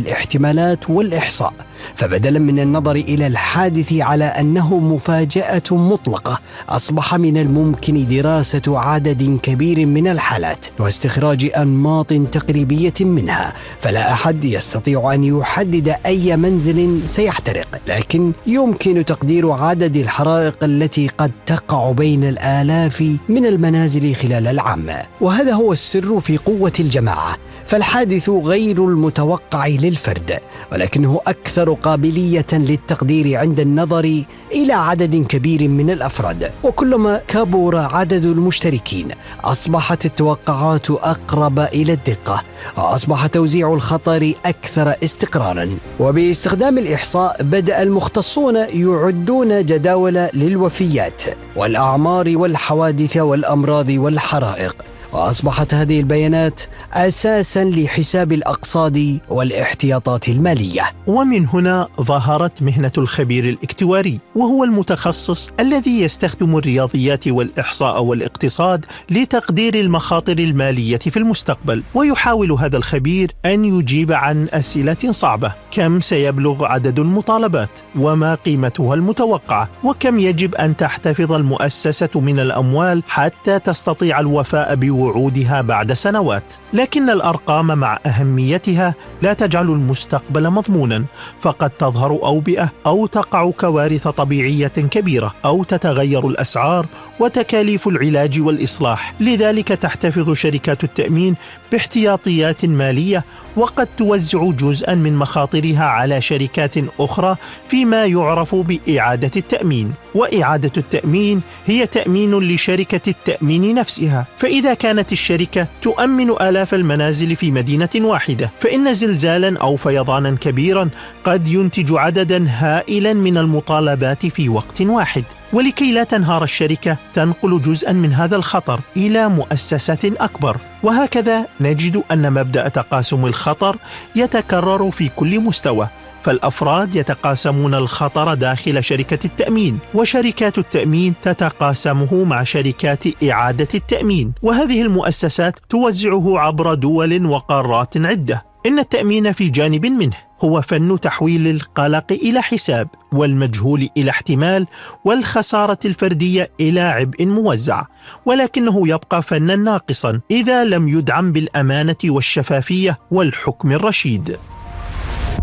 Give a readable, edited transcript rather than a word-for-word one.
الاحتمالات والإحصاء، فبدلا من النظر إلى الحادث على أنه مفاجأة مطلقة، أصبح من الممكن دراسة عدد كبير من الحالات واستخراج أنماط تقريبية منها. فلا أحد يستطيع أن يحدد أي منزل سيحترق، لكن يمكن تقدير عدد الحرائق التي قد تقع بين الآلاف من المنازل خلال العام. وهذا هو السر في قوة الجماعة، فالحادث غير المتوقع للفرد، ولكنه أكثر قابلية للتقدير عند النظر إلى عدد كبير من الأفراد. وكلما كبر عدد المشتركين أصبحت التوقعات أقرب إلى الدقة، وأصبح توزيع الخطر أكثر استقراراً. وباستخدام الإحصاء بدأ المختصون يعدون جداول للوفيات والأعمار والحوادث والأمراض والحرائق، وأصبحت هذه البيانات أساساً لحساب الأقساط والاحتياطات المالية. ومن هنا ظهرت مهنة الخبير الاكتواري، وهو المتخصص الذي يستخدم الرياضيات والإحصاء والاقتصاد لتقدير المخاطر المالية في المستقبل. ويحاول هذا الخبير أن يجيب عن أسئلة صعبة: كم سيبلغ عدد المطالبات؟ وما قيمتها المتوقعة؟ وكم يجب أن تحتفظ المؤسسة من الأموال حتى تستطيع الوفاء بوعودها بعد سنوات؟ لكن الأرقام مع أهميتها لا تجعل المستقبل مضمونا، فقد تظهر أوبئة أو تقع كوارث طبيعية كبيرة أو تتغير الأسعار وتكاليف العلاج والإصلاح. لذلك تحتفظ شركات التأمين باحتياطيات مالية، وقد توزع جزءا من مخاطرها على شركات أخرى فيما يعرف بإعادة التأمين. وإعادة التأمين هي تأمين لشركة التأمين نفسها. فإذا كانت الشركة تؤمن آلاف المنازل في مدينة واحدة، فإن زلزالا أو فيضانا كبيرا قد ينتج عددا هائلا من المطالبات في وقت واحد. ولكي لا تنهار الشركة تنقل جزءا من هذا الخطر إلى مؤسسة أكبر. وهكذا نجد أن مبدأ تقاسم الخطر يتكرر في كل مستوى، فالأفراد يتقاسمون الخطر داخل شركة التأمين، وشركات التأمين تتقاسمه مع شركات إعادة التأمين، وهذه المؤسسات توزعه عبر دول وقارات عدة. إن التأمين في جانب منه هو فن تحويل القلق إلى حساب، والمجهول إلى احتمال، والخسارة الفردية إلى عبء موزع، ولكنه يبقى فنا ناقصا إذا لم يدعم بالأمانة والشفافية والحكم الرشيد.